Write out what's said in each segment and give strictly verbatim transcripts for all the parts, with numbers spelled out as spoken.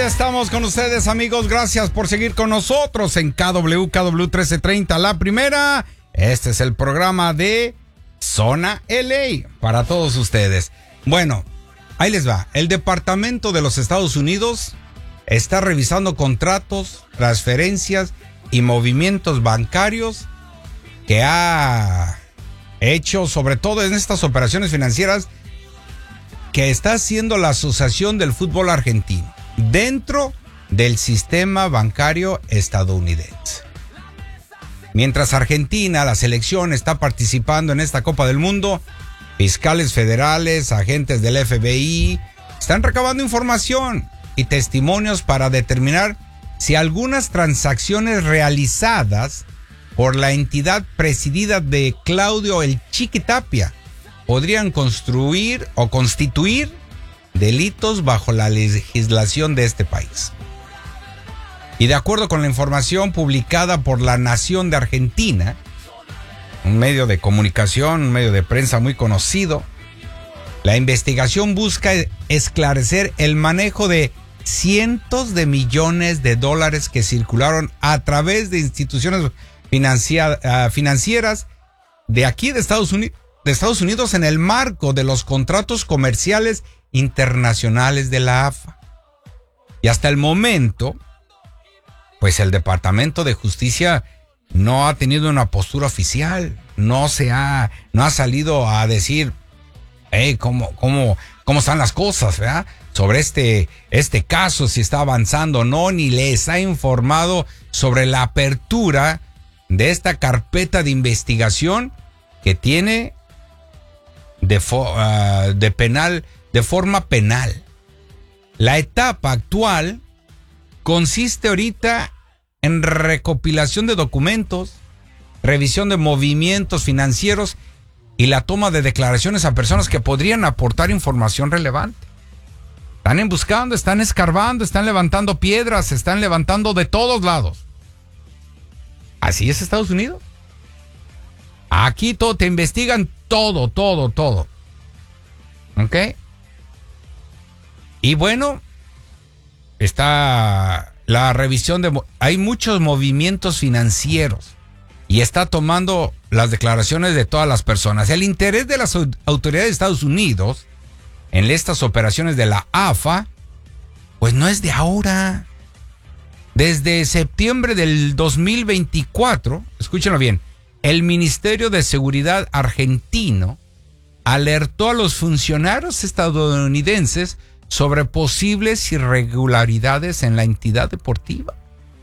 ya estamos con ustedes, amigos. Gracias por seguir con nosotros en K W, K W trece treinta, La Primera. Este es el programa de Zona L A para todos ustedes. Bueno, ahí les va. El Departamento de los Estados Unidos está revisando contratos, transferencias y movimientos bancarios que ha hecho, sobre todo en estas operaciones financieras, que está haciendo la Asociación del Fútbol Argentino dentro del sistema bancario estadounidense. Mientras Argentina, la selección, está participando en esta Copa del Mundo, fiscales federales, agentes del F B I, están recabando información y testimonios para determinar si algunas transacciones realizadas por la entidad presidida de Claudio El Chiqui Tapia podrían construir o constituir delitos bajo la legislación de este país. Y de acuerdo con la información publicada por La Nación de Argentina, un medio de comunicación, un medio de prensa muy conocido, la investigación busca esclarecer el manejo de cientos de millones de dólares que circularon a través de instituciones financieras de aquí de Estados Unidos, de Estados Unidos en el marco de los contratos comerciales internacionales de la A F A. Y hasta el momento, pues el Departamento de Justicia no ha tenido una postura oficial, no se ha, no ha salido a decir, hey, cómo, cómo, cómo están las cosas, ¿verdad? Sobre este, este caso, si está avanzando o no, ni les ha informado sobre la apertura de esta carpeta de investigación que tiene de, fo, uh, de penal, de forma penal. La etapa actual consiste ahorita en recopilación de documentos, revisión de movimientos financieros y la toma de declaraciones a personas que podrían aportar información relevante. Están buscando, están escarbando, están levantando piedras, están levantando de todos lados. Así es Estados Unidos. Aquí todo, te investigan todo, todo, todo. ¿Ok? Y bueno, está la revisión de... Hay muchos movimientos financieros y está tomando las declaraciones de todas las personas. El interés de las autoridades de Estados Unidos en estas operaciones de la A F A, pues no es de ahora. Desde septiembre del dos mil veinticuatro, escúchenlo bien, el Ministerio de Seguridad argentino alertó a los funcionarios estadounidenses sobre posibles irregularidades en la entidad deportiva.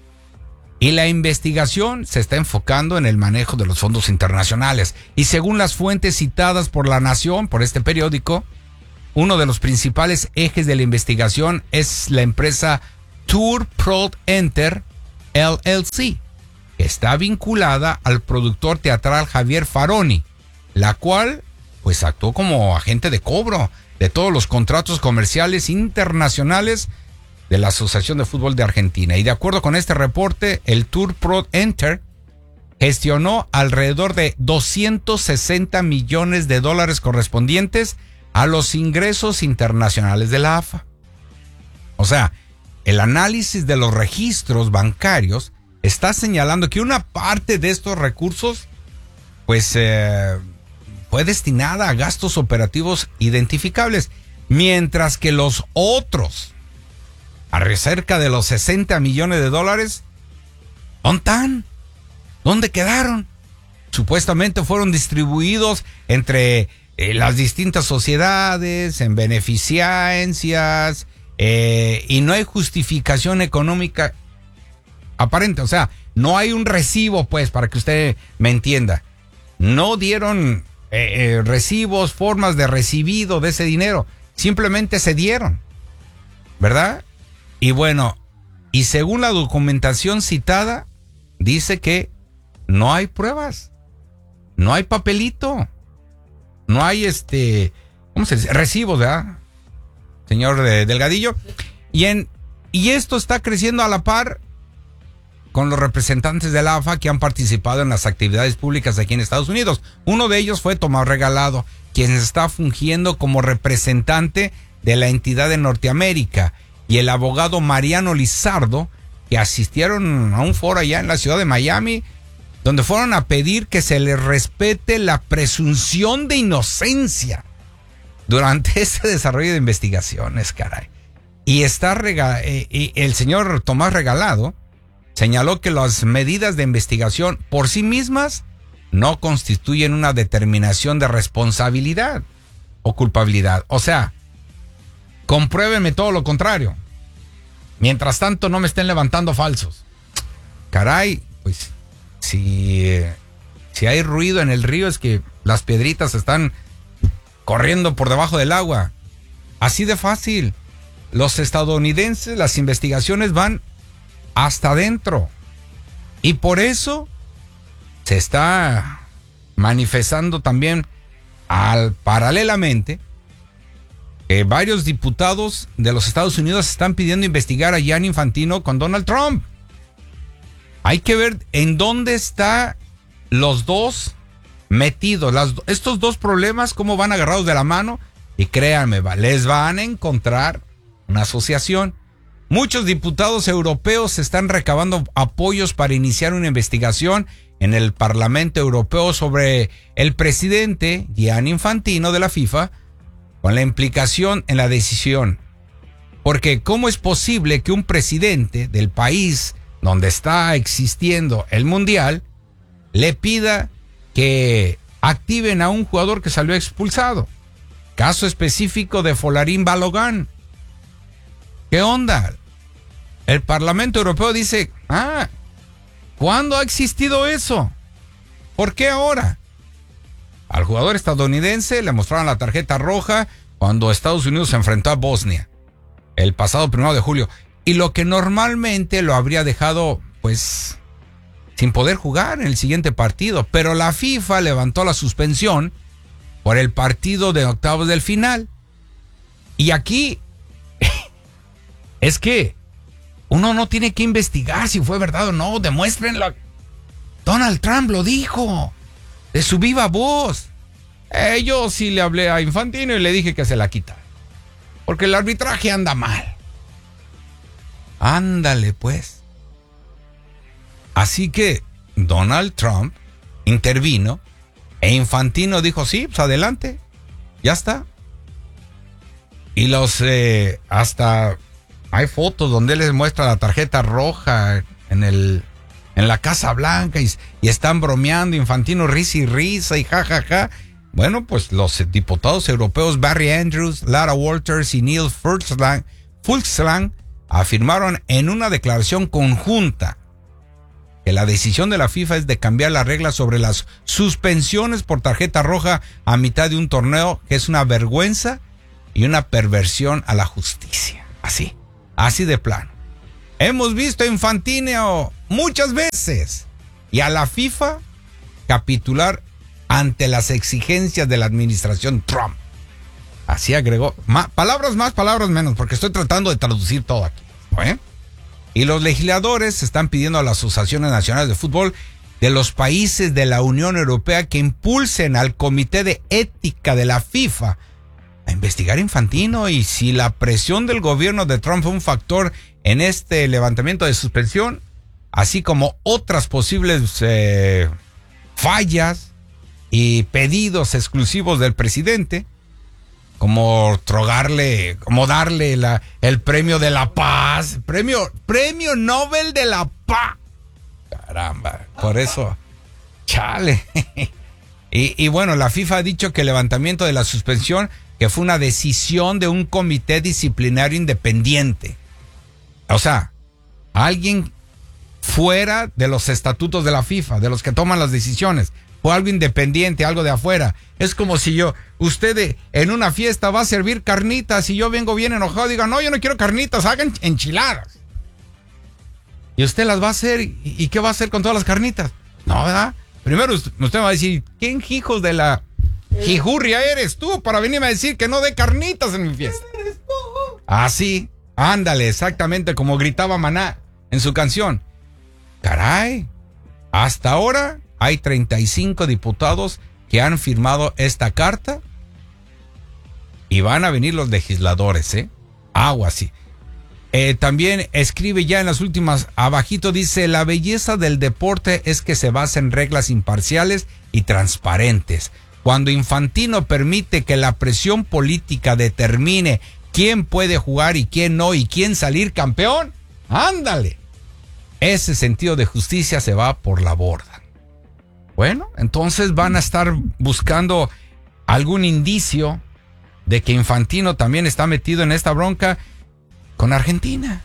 Y la investigación se está enfocando en el manejo de los fondos internacionales. Y según las fuentes citadas por La Nación, por este periódico, uno de los principales ejes de la investigación es la empresa Tour Pro Enter L L C, que está vinculada al productor teatral Javier Faroni, la cual pues actuó como agente de cobro de todos los contratos comerciales internacionales de la Asociación de Fútbol de Argentina. Y de acuerdo con este reporte, el Tour Pro Enter gestionó alrededor de doscientos sesenta millones de dólares correspondientes a los ingresos internacionales de la A F A. O sea, el análisis de los registros bancarios está señalando que una parte de estos recursos pues eh, fue destinada a gastos operativos identificables, mientras que los otros, a cerca de los sesenta millones de dólares, ¿dónde están? ¿Dónde quedaron? Supuestamente fueron distribuidos entre eh, las distintas sociedades, en beneficencias, eh, y no hay justificación económica aparente. O sea, no hay un recibo, pues, para que usted me entienda. No dieron eh, eh, recibos, formas de recibido de ese dinero. Simplemente se dieron, ¿verdad? Y bueno, y según la documentación citada, dice que no hay pruebas, no hay papelito, no hay este, ¿cómo se dice? Recibos, ¿verdad? Señor Delgadillo. Y, en, y esto está creciendo a la par con los representantes de la A F A que han participado en las actividades públicas aquí en Estados Unidos. Uno de ellos fue Tomás Regalado, quien está fungiendo como representante de la entidad de Norteamérica. y el abogado Mariano Lizardo, que asistieron a un foro allá en la ciudad de Miami, donde fueron a pedir que se les respete la presunción de inocencia durante este desarrollo de investigaciones, caray. Y está rega- eh, y el señor Tomás Regalado señaló que las medidas de investigación por sí mismas no constituyen una determinación de responsabilidad o culpabilidad. O sea, compruébenme todo lo contrario. Mientras tanto, no me estén levantando falsos. Caray, pues, si, si hay ruido en el río es que las piedritas están corriendo por debajo del agua. Así de fácil. Los estadounidenses, las investigaciones van hasta adentro. Y por eso se está manifestando también al, paralelamente que varios diputados de los Estados Unidos están pidiendo investigar a Gianni Infantino con Donald Trump. Hay que ver en dónde están los dos metidos, las, estos dos problemas, cómo van agarrados de la mano, y créanme, va, les van a encontrar una asociación. Muchos diputados europeos están recabando apoyos para iniciar una investigación en el Parlamento Europeo sobre el presidente Gianni Infantino de la FIFA, con la implicación en la decisión. Porque ¿cómo es posible que un presidente del país donde está existiendo el Mundial le pida que activen a un jugador que salió expulsado? Caso específico de Folarin Balogun. ¿Qué onda? El Parlamento Europeo dice, ah, ¿cuándo ha existido eso? ¿Por qué ahora? Al jugador estadounidense le mostraron la tarjeta roja cuando Estados Unidos se enfrentó a Bosnia el pasado primero de julio. Y lo que normalmente lo habría dejado, pues, sin poder jugar en el siguiente partido. Pero la FIFA levantó la suspensión por el partido de octavos del final. Y aquí es que uno no tiene que investigar si fue verdad o no. Demuéstrenlo. Donald Trump lo dijo de su viva voz. Eh, yo sí le hablé a Infantino y le dije que se la quitara, porque el arbitraje anda mal. Ándale, pues. Así que Donald Trump intervino e Infantino dijo, sí, pues adelante, ya está. Y los, eh, hasta hay fotos donde él les muestra la tarjeta roja en el, en la Casa Blanca y, y están bromeando, Infantino risa y risa y jajaja. Ja, ja. Bueno, pues los diputados europeos Barry Andrews, Lara Walters y Neil Fulksland, Fulksland afirmaron en una declaración conjunta que la decisión de la FIFA es de cambiar las reglas sobre las suspensiones por tarjeta roja a mitad de un torneo, que es una vergüenza y una perversión a la justicia. Así, así de plano. Hemos visto a Infantino muchas veces y a la FIFA capitular ante las exigencias de la administración Trump. Así agregó. Ma, palabras más, palabras menos, porque estoy tratando de traducir todo aquí. ¿eh? Y los legisladores están pidiendo a las asociaciones nacionales de fútbol de los países de la Unión Europea que impulsen al Comité de Ética de la FIFA a investigar a Infantino, y si la presión del gobierno de Trump fue un factor en este levantamiento de suspensión, así como otras posibles eh, fallas y pedidos exclusivos del presidente, como trogarle, como darle la, el premio de la paz, premio, premio Nobel de la paz. Caramba, por eso, chale. Y, y bueno, la FIFA ha dicho que el levantamiento de la suspensión, que fue una decisión de un comité disciplinario independiente. O sea, alguien fuera de los estatutos de la FIFA, de los que toman las decisiones. O algo independiente, algo de afuera. Es como si yo, usted en una fiesta va a servir carnitas y yo vengo bien enojado y digo, no, yo no quiero carnitas, hagan enchiladas. Y usted las va a hacer, ¿y, y qué va a hacer con todas las carnitas? No, ¿verdad? Primero usted, usted va a decir, ¿quién hijos de la jijurria eres tú para venirme a decir que no dé carnitas en mi fiesta? Así, ándale, exactamente como gritaba Maná en su canción. Caray, hasta ahora hay treinta y cinco diputados que han firmado esta carta y van a venir los legisladores, ¿eh? Agua, sí. eh, también escribe ya en las últimas, abajito dice, la belleza del deporte es que se basa en reglas imparciales y transparentes. Cuando Infantino permite que la presión política determine quién puede jugar y quién no y quién salir campeón, ándale, ese sentido de justicia se va por la borda. Bueno, entonces van a estar buscando algún indicio de que Infantino también está metido en esta bronca con Argentina.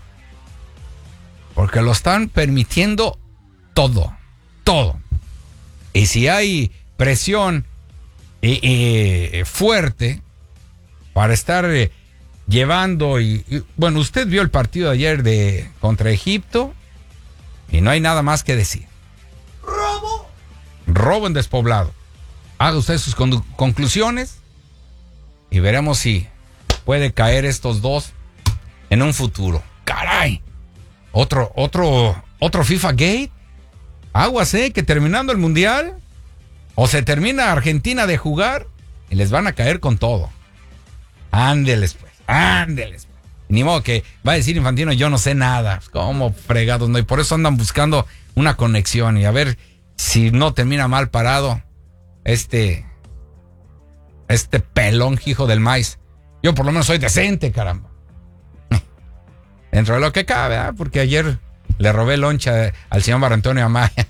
Porque lo están permitiendo todo, todo. Y si hay presión eh, eh, fuerte para estar eh, llevando y, y... Bueno, usted vio el partido de ayer de contra Egipto y no hay nada más que decir. ¡Robo! Robo en despoblado. Haga usted sus con- conclusiones y veremos si puede caer estos dos en un futuro. ¡Caray! Otro, otro, otro FIFA Gate. Aguas, ¿eh? Que terminando el Mundial o se termina Argentina de jugar y les van a caer con todo. Ándeles pues, ándeles. Ni modo que va a decir Infantino, yo no sé nada. ¿Cómo fregados no? Y por eso andan buscando una conexión y a ver si no termina mal parado este, este pelón hijo del maíz. Yo por lo menos soy decente, caramba. Dentro de lo que cabe, ¿eh? Porque ayer le robé loncha al señor Marco Antonio Amaya.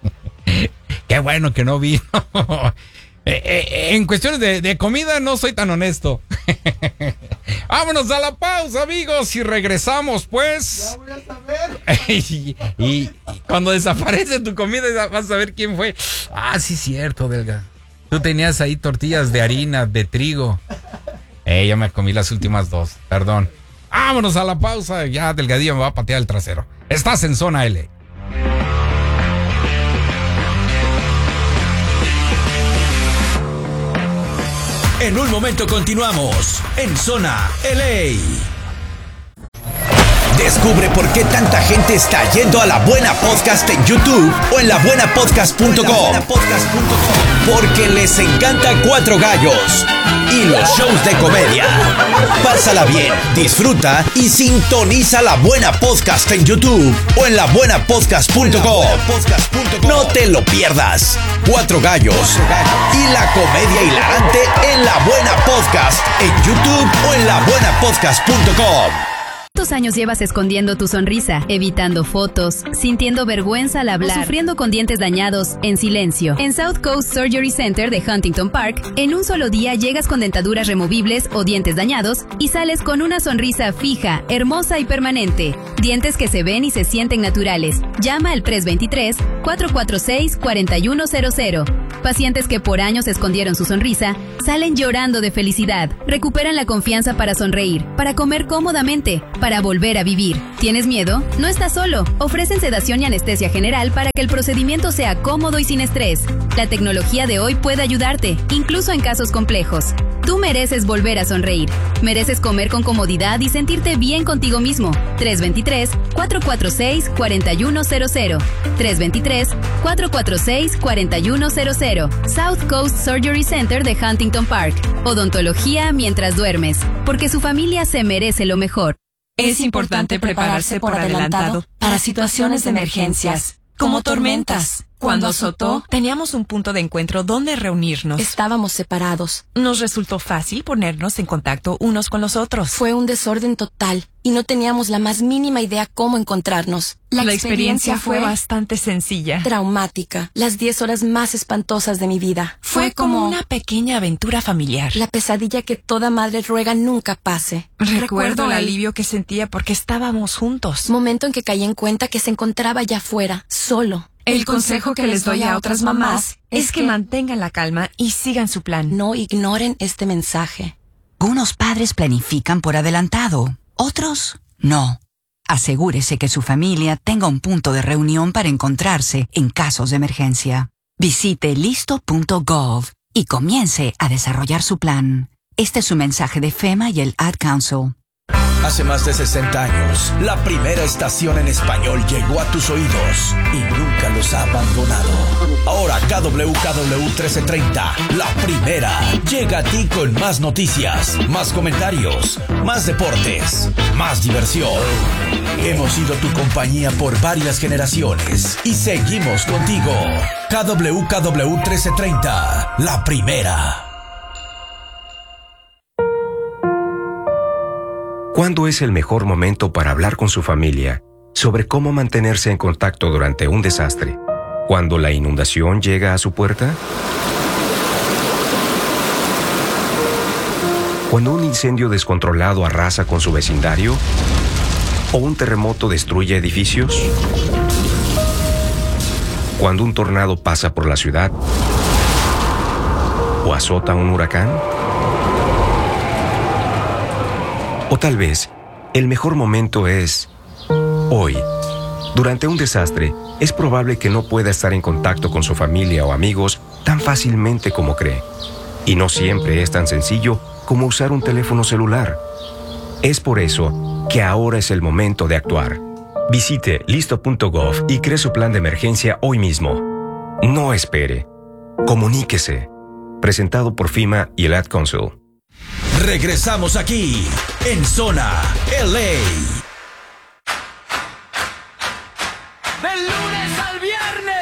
Qué bueno que no vino. eh, eh, en cuestiones de, de comida no soy tan honesto. Vámonos a la pausa, amigos, y regresamos, pues. Ya voy a saber. y, y, y cuando desaparece tu comida vas a saber quién fue. Ah, sí, cierto, Delga. Tú tenías ahí tortillas de harina, de trigo. Eh, yo me comí las últimas dos, perdón. Vámonos a la pausa, ya Delgadillo me va a patear el trasero. Estás en Zona L. En un momento continuamos en Zona L A. Descubre por qué tanta gente está yendo a La Buena Podcast en YouTube o en la buena podcast punto com. Porque les encanta Cuatro Gallos y los shows de comedia. Pásala bien, disfruta y sintoniza La Buena Podcast en YouTube o en la buena podcast punto com. No te lo pierdas. Cuatro Gallos y la comedia hilarante en La Buena Podcast en YouTube o en la buena podcast punto com. ¿Cuántos años llevas escondiendo tu sonrisa, evitando fotos, sintiendo vergüenza al hablar, o sufriendo con dientes dañados en silencio? En South Coast Surgery Center de Huntington Park, en un solo día llegas con dentaduras removibles o dientes dañados y sales con una sonrisa fija, hermosa y permanente. Dientes que se ven y se sienten naturales. Llama al tres dos tres, cuatro cuatro seis, cuatro uno cero cero. Pacientes que por años escondieron su sonrisa, salen llorando de felicidad. Recuperan la confianza para sonreír, para comer cómodamente, para volver a vivir. ¿Tienes miedo? No estás solo. Ofrecen sedación y anestesia general para que el procedimiento sea cómodo y sin estrés. La tecnología de hoy puede ayudarte, incluso en casos complejos. Tú mereces volver a sonreír. Mereces comer con comodidad y sentirte bien contigo mismo. tres dos tres, cuatro cuatro seis, cuatro uno cero cero. tres dos tres, cuatro cuatro seis, cuatro uno cero cero. South Coast Surgery Center de Huntington Park. Odontología mientras duermes, porque su familia se merece lo mejor. Es importante prepararse por adelantado para situaciones de emergencias, como tormentas. Cuando azotó, teníamos un punto de encuentro donde reunirnos. Estábamos separados. Nos resultó fácil ponernos en contacto unos con los otros. Fue un desorden total y no teníamos la más mínima idea cómo encontrarnos. La, la experiencia, experiencia fue, fue bastante sencilla. Traumática. Las diez horas más espantosas de mi vida. Fue, fue como una pequeña aventura familiar. La pesadilla que toda madre ruega nunca pase. Recuerdo, Recuerdo el alivio que sentía porque estábamos juntos. Momento en que caí en cuenta que se encontraba allá afuera, solo. El consejo que les doy a otras mamás es que mantengan la calma y sigan su plan. No ignoren este mensaje. Unos padres planifican por adelantado, otros no. Asegúrese que su familia tenga un punto de reunión para encontrarse en casos de emergencia. Visite listo punto gov y comience a desarrollar su plan. Este es su mensaje de FEMA y el Ad Council. Hace más de sesenta años, la primera estación en español llegó a tus oídos y nunca los ha abandonado. Ahora K W K W trece treinta, la primera, llega a ti con más noticias, más comentarios, más deportes, más diversión. Hemos sido tu compañía por varias generaciones y seguimos contigo. K W K W trece treinta, la primera. ¿Cuándo es el mejor momento para hablar con su familia sobre cómo mantenerse en contacto durante un desastre? ¿Cuando la inundación llega a su puerta? ¿Cuando un incendio descontrolado arrasa con su vecindario? ¿O un terremoto destruye edificios? ¿Cuando un tornado pasa por la ciudad? ¿O azota un huracán? O tal vez, el mejor momento es hoy. Durante un desastre, es probable que no pueda estar en contacto con su familia o amigos tan fácilmente como cree. Y no siempre es tan sencillo como usar un teléfono celular. Es por eso que ahora es el momento de actuar. Visite listo punto gov y cree su plan de emergencia hoy mismo. No espere. Comuníquese. Presentado por FEMA y el Ad Council. Regresamos aquí, en Zona L A. Del lunes al viernes.